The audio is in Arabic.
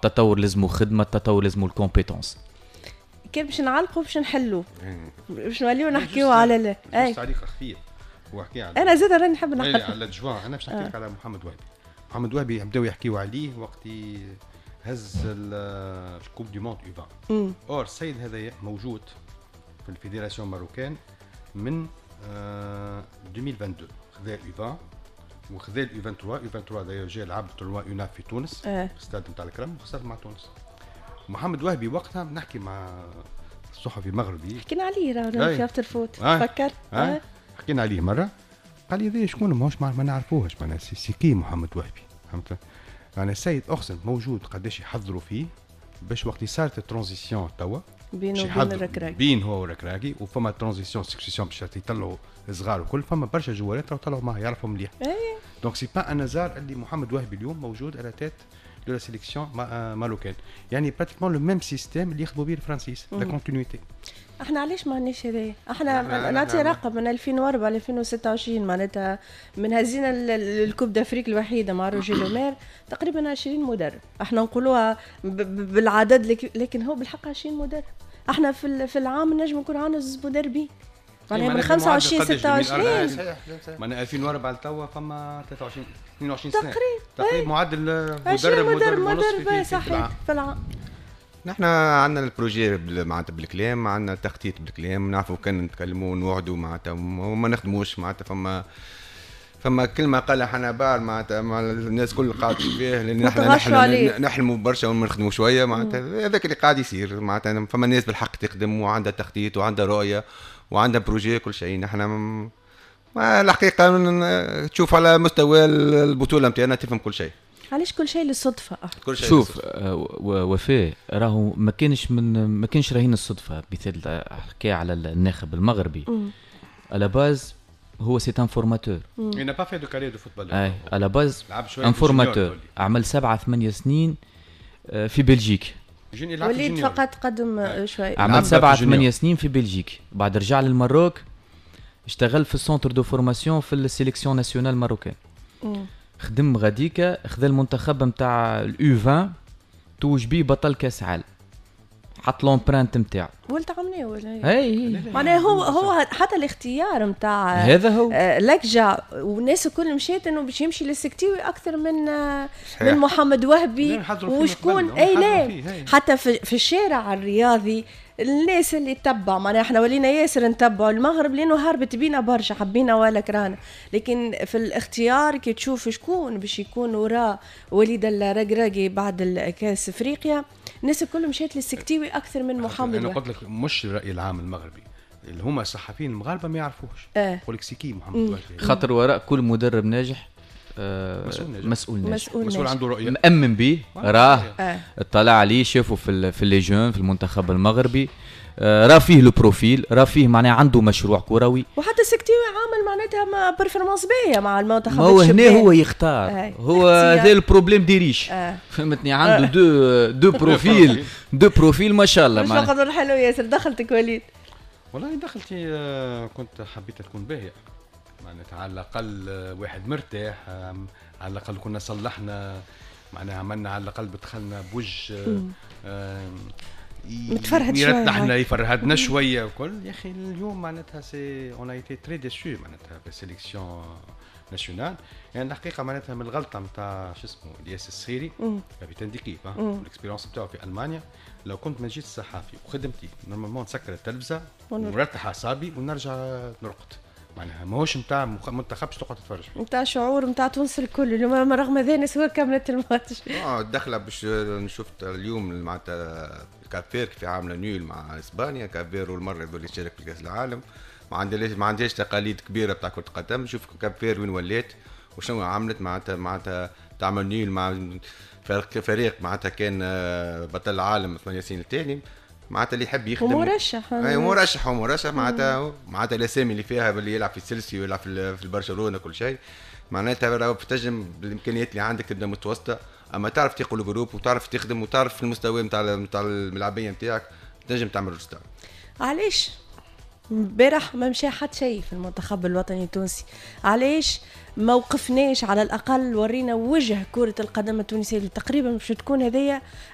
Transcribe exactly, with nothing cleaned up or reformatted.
التطور لازمه خدمه، التطور لازمه الكومبيتونس. كيف باش نعلقوا باش نحلوا باش نوليو نحكيو على لا اي تعليق خفيف هو حكي على انا زاد راني نحب نحكي على الجوان. انا باش نحكي لك على محمد وهبي. محمد وهبي بداو يحكيوا عليه وقت هز الكوب دي موند يوفا. اور السيد هذا موجود في الفيدراسيون ماروكان من ألفين واثنين وعشرين. خذا يوفا وخذا اليو ثلاثة وعشرين. يو ثلاثة وعشرين داير جا لعب تورنوا يوناف في تونس في الاستاد نتاع الكرم وخسر مع تونس. محمد وهبي وقتها بنحكي مع الصحفي المغربي حكينا عليه راه في افتر فوت فكرت آه. حكينا عليه مره قال لي ذي شكون ماهوش ما نعرفوهش معناها سيكي محمد وهبي فهمت. يعني السيد اقسم موجود قداش يحضروا فيه باش وقت صارت الترانزيسيون توا بينه وبين الركراكي بين هو والركراكي وفما ترانزيسيون سكسيسيون باش يطلعوا صغار وكل فما برشا جوارات طلعوا معاه يعرفوا مليح. دونك سي با ان ازار اللي محمد وهبي اليوم موجود على تيت دو لا سيليكسيون ماروكان. يعني براتيكمون لو ميم سيستيم اللي يخدموا به الفرنسيس لا كونتينيتي. احنا علاش ما عندناش هذايا؟ احنا نعطي رقم من ألفين وأربعة ل ألفين وستة وعشرين معناتها من هزينا الكوب دافريك الوحيده مع روجي لومير تقريبا عشرين مدرب. احنا نقولوها بالعدد لكن هو بالحق عشرين مدرب. احنا في في العام نجم نكون عندنا زوج مدربين معناها من خمسة وعشرين ستة وعشرين. معناها ألفين وأربعة لتوا فما ثلاثة وعشرين اثنين وعشرين سنه تقريبا تقريبا معدل مدرب مدرب مدرب صحيح في العام. نحن عندنا البروجي معناتها بالكلام، عندنا التخطيط بالكلام، نعرفوا كان نتكلموا ونوعدوا معناتها وما نخدموش معناتها. فما فما كلمه قالها حنبال معناتها مع الناس كل قاعد فيه لان نحن نحن نحلموا برشا وما نخدموا شويه معناتها. هذاك اللي قاعد يصير معناتها. فما الناس بالحق تخدم وعندها تخطيط وعندها رؤيه وعندها بروجي كل شيء. نحن ما الحقيقه تشوف على مستوى البطوله نتاعنا تفهم كل شيء. علاش كل شيء للصدفه؟ كل شيء شوف وفاء راهو ما كانش من ما كانش راهين الصدفه. مثال حكى على الناخب المغربي على باز هو سي ان فورماتور. il n'a pas fait de carrière de football. اي على باز ان فورماتور عمل سبعة ثمانية سنين في بلجيك. وليد فقط قدم شوي عمل سبعة ثمانية سنين في بلجيك بعد رجع للمروك اشتغل في السنتر دو فورماسيون في السيليكسيون ناسيونال ماروكان. خدم غاديكا خذا المنتخب نتاع اليو عشرين توج بيه بطل كاس عالم حط لومبرانت نتاعو ولت عمليه ولا اي معناها هو هو حتى الاختيار نتاع هذا هو آه لكجا والناس الكل مشات انه باش يمشي للسكتيوي اكثر من آه من محمد وهبي وشكون اي لا حتى في, في الشارع الرياضي الناس اللي تتبع معناها احنا ولينا ياسر نتبعوا المغرب لانه هربت بينا برشا حبينا ولا كرانا. لكن في الاختيار كي تشوف شكون باش يكون وراء وليد الرقراقي بعد الكاس افريقيا الناس الكل مشات للسكتيوي اكثر من محمد. انا قلت لك مش الراي العام المغربي اللي هما الصحفيين المغاربه ما يعرفوش يقول لك سيكي محمد وهبي. خاطر وراء كل مدرب ناجح آه مسؤول ناجح مسؤول ناجح مسؤول, مسؤول عنده رؤيه مأمن به راه اطلع عليه شافه في في لي جون في المنتخب المغربي آه راه فيه لو بروفيل راه فيه معناها عنده مشروع كروي وحتى السكتيوي عامل معناتها بيرفورمانس باهيه مع المنتخب. هو هنا هو يختار آه. هو هذا البروبليم ديريش آه. فهمتني عنده دو دو بروفيل دو بروفيل ما شاء الله. مش قدر حلو ياسر. دخلتك وليد؟ والله دخلتي كنت حبيت تكون باهيه معناتها على الأقل واحد مرتاح على الأقل كنا صلحنا معناها عملنا على الأقل دخلنا بوجه متفرهد شوية يرتحنا يفرهدنا شوية وكل. يا أخي اليوم معناتها سي اون ايتي تري ديسو معناتها في السيليكسيون ناسيونال. يعني الحقيقة معناتها من الغلطة نتاع شو اسمه الياس السخيري كابيتان ديكيب الاكسبيريونس نتاعو في ألمانيا. لو كنت ما جيت الصحافي وخدمتي نورمالمون نسكر التلفزة ونرتاح أعصابي ونرجع نرقد معناها ماهوش نتاع منتخب باش تقعد تتفرج فيه نتاع شعور نتاع تونس الكل اليوم رغم ذلك سواء كملت الماتش. اه دخله باش شفت اليوم معناتها كافير في عامله نيول مع اسبانيا. كافير المره اللي يشارك في كاس العالم ما عندهاش ما عندهاش تقاليد كبيره بتاع كره القدم. نشوف كافير وين ولات وشنو عملت معناتها معناتها تعمل نيول مع فريق معناتها كان بطل العالم ثمانية سنين الثاني معناتها اللي يحب يخدم ومرشح اي مرشح ومرشح معناتها معناتها الاسامي اللي فيها اللي يلعب في تشيلسي ويلعب في في برشلونه كل شيء معناتها راهو تنجم بالامكانيات اللي عندك تبدا متوسطه اما تعرف تقول جروب وتعرف تخدم وتعرف في المستوى نتاع نتاع الملعبيه نتاعك تنجم تعمل ريستار. علاش امبارح ما مشى حتى شيء في المنتخب الوطني التونسي؟ علاش ما وقفناش على الاقل ورينا وجه كرة القدم التونسية اللي تقريبا مش تكون هذيا